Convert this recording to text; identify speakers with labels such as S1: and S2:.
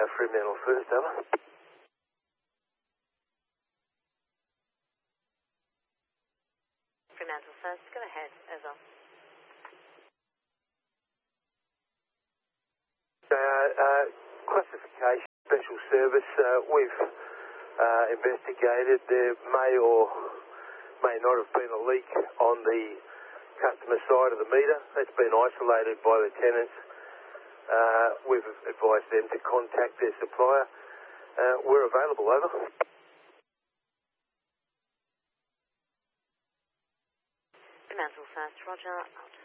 S1: Fremantle first, over.
S2: Fremantle first, go ahead, over.
S1: Classification, special service, we've investigated. There may or may not have been a leak on the customer side of the meter. That's been isolated by the tenants. We've advised them to contact their supplier. We're available, over.
S2: Fremantle first, roger, out.